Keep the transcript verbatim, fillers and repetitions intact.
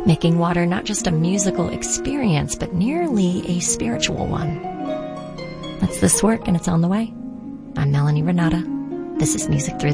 making water not just a musical experience, but nearly a spiritual one. That's this work, and it's on the way. I'm Melanie Renata. This is Music Through the